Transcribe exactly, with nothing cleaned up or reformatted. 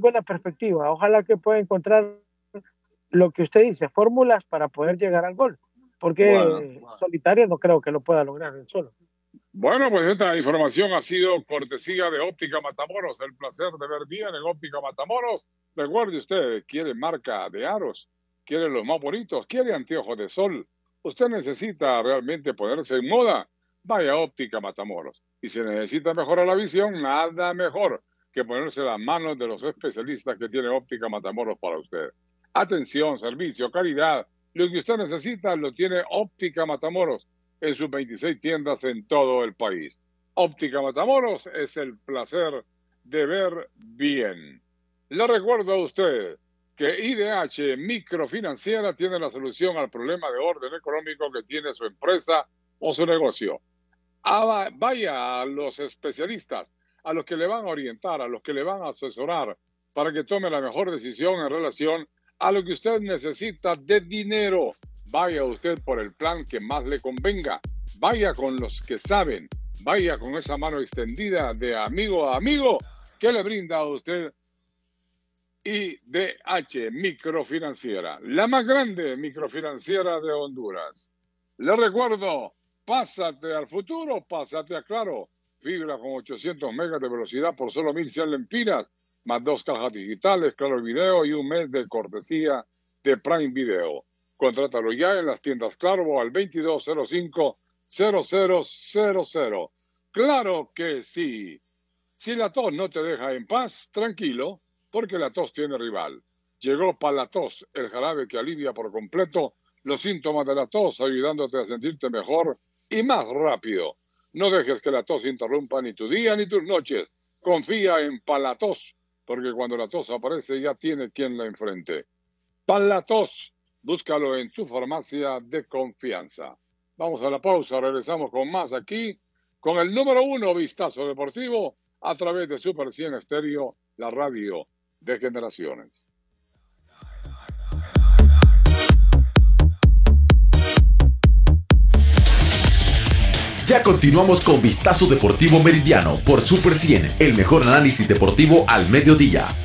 buena perspectiva. Ojalá que pueda encontrar lo que usted dice, fórmulas para poder llegar al gol, porque bueno, solitario no creo que lo pueda lograr él solo. Bueno, pues esta información ha sido cortesía de Óptica Matamoros. El placer de ver bien en Óptica Matamoros. Recuerde usted, quiere marca de aros, quiere los más bonitos, quiere anteojos de sol. Usted necesita realmente ponerse en moda. Vaya a Óptica Matamoros. Y si necesita mejorar la visión, nada mejor que ponerse las manos de los especialistas que tiene Óptica Matamoros para usted. Atención, servicio, calidad. Lo que usted necesita lo tiene Óptica Matamoros en sus veintiséis tiendas en todo el país. Óptica Matamoros es el placer de ver bien. Le recuerdo a usted que I D H Microfinanciera tiene la solución al problema de orden económico que tiene su empresa o su negocio. Ah, vaya a los especialistas, a los que le van a orientar, a los que le van a asesorar para que tome la mejor decisión en relación a lo que usted necesita de dinero. Vaya usted por el plan que más le convenga. Vaya con los que saben. Vaya con esa mano extendida de amigo a amigo que le brinda a usted I D H Microfinanciera, la más grande microfinanciera de Honduras. Le recuerdo, pásate al futuro, pásate a Claro. Fibra con ochocientos megas de velocidad por solo mil cien lempiras, más dos cajas digitales, Claro Video y un mes de cortesía de Prime Video. Contrátalo ya en las tiendas Claro o al veintidós cero cinco cero cero cero cero. ¡Claro que sí! Si la tos no te deja en paz, tranquilo, porque la tos tiene rival. Llegó Palatos, el jarabe que alivia por completo los síntomas de la tos, ayudándote a sentirte mejor y más rápido. No dejes que la tos interrumpa ni tu día ni tus noches. Confía en Palatos, porque cuando la tos aparece ya tiene quien la enfrente. Palatos, búscalo en tu farmacia de confianza. Vamos a la pausa, regresamos con más aquí, con el número uno Vistazo Deportivo, a través de Super cien Estéreo, la radio de generaciones. Ya continuamos con Vistazo Deportivo Meridiano por Super cien, el mejor análisis deportivo al mediodía.